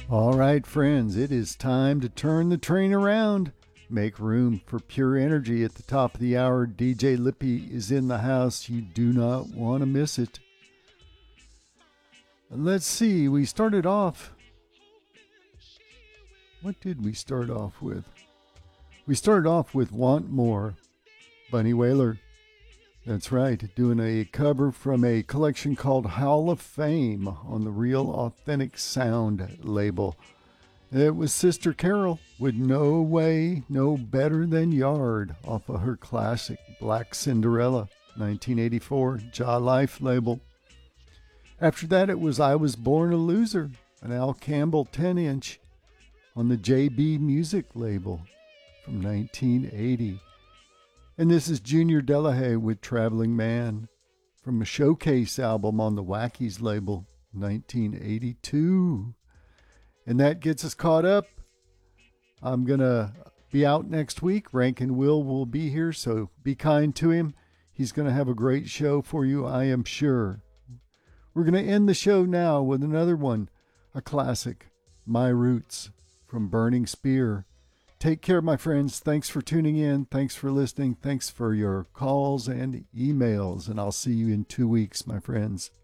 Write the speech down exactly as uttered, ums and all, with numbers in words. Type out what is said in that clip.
All right, friends, it is time to turn the train around. Make room for pure energy at the top of the hour. D J Lippy is in the house. You do not want to miss it. Let's see, we started off. What did we start off with? We started off with Want More, Bunny Wailer. That's right, doing a cover from a collection called Hall of Fame on the Real Authentic Sound label. It was Sister Carol with No Way, No Better Than Yard off of her classic Black Cinderella, nineteen eighty-four, Jaw Life label. After that, it was I Was Born a Loser, an Al Campbell ten inch on the J B Music label from nineteen eighty. And this is Junior Delahaye with Traveling Man from a Showcase album on the Wackies label, nineteen eighty-two. And that gets us caught up. I'm going to be out next week. Rankin Will will be here, so be kind to him. He's going to have a great show for you, I am sure. We're going to end the show now with another one, a classic, My Roots from Burning Spear. Take care, my friends. Thanks for tuning in. Thanks for listening. Thanks for your calls and emails. And I'll see you in two weeks, my friends.